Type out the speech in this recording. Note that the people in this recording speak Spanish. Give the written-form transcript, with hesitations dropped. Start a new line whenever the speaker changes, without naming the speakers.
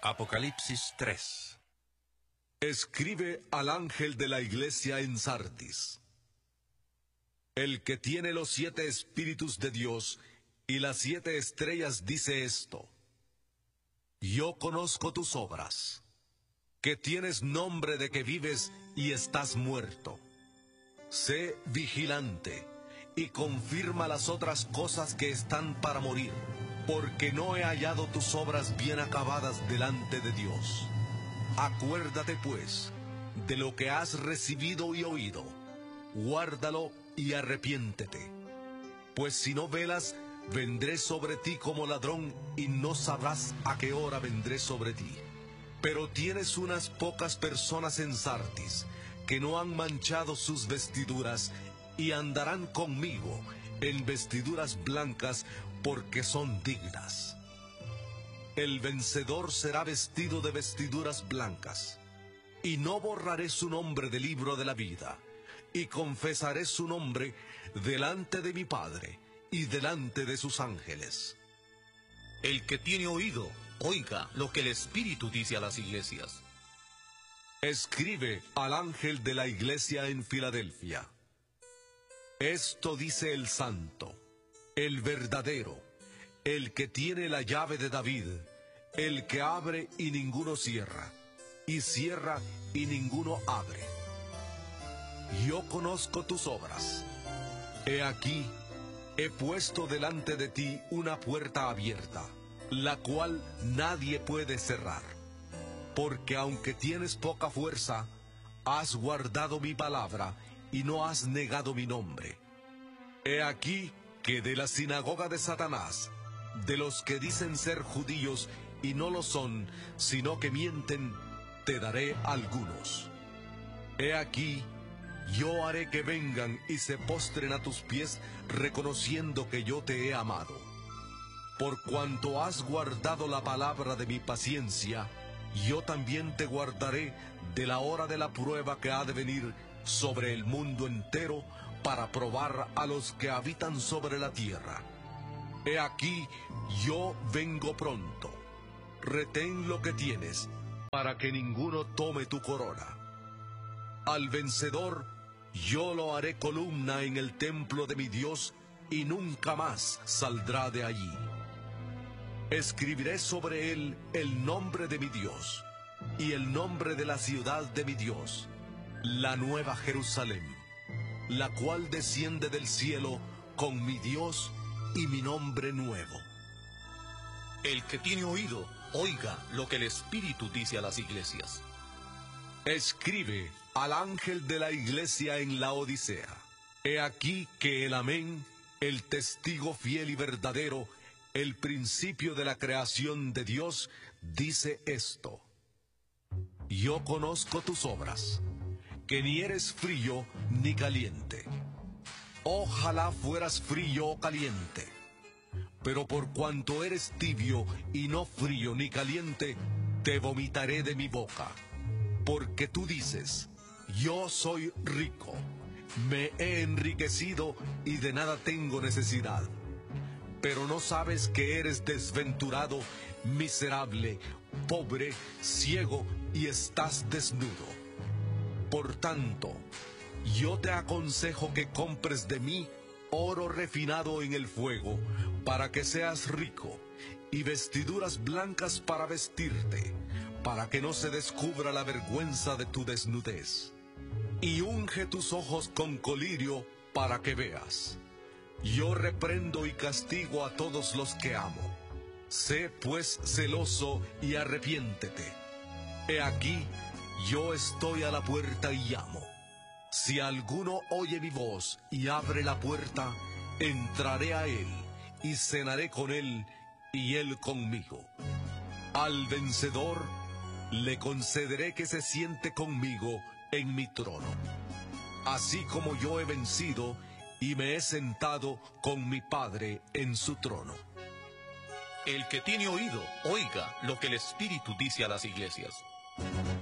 Apocalipsis 3.
Escribe al ángel de la iglesia en Sardis: el que tiene los 7 espíritus de Dios y las 7 estrellas dice esto: yo conozco tus obras, que tienes nombre de que vives y estás muerto. Sé vigilante y confirma las otras cosas que están para morir, porque no he hallado tus obras bien acabadas delante de Dios. Acuérdate pues de lo que has recibido y oído, guárdalo y arrepiéntete. Pues si no velas, vendré sobre ti como ladrón y no sabrás a qué hora vendré sobre ti. Pero tienes unas pocas personas en Sardis que no han manchado sus vestiduras y andarán conmigo en vestiduras blancas porque son dignas. El vencedor será vestido de vestiduras blancas, y no borraré su nombre del libro de la vida, y confesaré su nombre delante de mi Padre y delante de sus ángeles.
El que tiene oído, oiga lo que el Espíritu dice a las iglesias.
Escribe al ángel de la iglesia en Filadelfia: esto dice el santo, el verdadero, el que tiene la llave de David, el que abre y ninguno cierra, y cierra y ninguno abre. Yo conozco tus obras. He aquí, he puesto delante de ti una puerta abierta, la cual nadie puede cerrar. Porque aunque tienes poca fuerza, has guardado mi palabra y no has negado mi nombre. He aquí que de la sinagoga de Satanás, de los que dicen ser judíos y no lo son, sino que mienten, te daré algunos. He aquí, yo haré que vengan y se postren a tus pies, reconociendo que yo te he amado. Por cuanto has guardado la palabra de mi paciencia, yo también te guardaré de la hora de la prueba que ha de venir sobre el mundo entero, para probar a los que habitan sobre la tierra. He aquí, yo vengo pronto. Retén lo que tienes, para que ninguno tome tu corona. Al vencedor, yo lo haré columna en el templo de mi Dios, y nunca más saldrá de allí. Escribiré sobre él el nombre de mi Dios, y el nombre de la ciudad de mi Dios, la nueva Jerusalén, la cual desciende del cielo con mi Dios y mi nombre nuevo.
El que tiene oído, oiga lo que el Espíritu dice a las iglesias.
Escribe al ángel de la iglesia en la Odisea: he aquí que el Amén, el testigo fiel y verdadero, el principio de la creación de Dios, dice esto: yo conozco tus obras, que ni eres frío ni caliente. Ojalá fueras frío o caliente. Pero por cuanto eres tibio y no frío ni caliente, te vomitaré de mi boca. Porque tú dices: yo soy rico, me he enriquecido y de nada tengo necesidad. Pero no sabes que eres desventurado, miserable, pobre, ciego y estás desnudo. Por tanto, yo te aconsejo que compres de mí oro refinado en el fuego, para que seas rico, y vestiduras blancas para vestirte, para que no se descubra la vergüenza de tu desnudez. Y unge tus ojos con colirio para que veas. Yo reprendo y castigo a todos los que amo. Sé pues celoso y arrepiéntete. He aquí, yo estoy a la puerta y llamo. Si alguno oye mi voz y abre la puerta, entraré a él y cenaré con él y él conmigo. Al vencedor le concederé que se siente conmigo en mi trono, así como yo he vencido y me he sentado con mi Padre en su trono.
El que tiene oído, oiga lo que el Espíritu dice a las iglesias.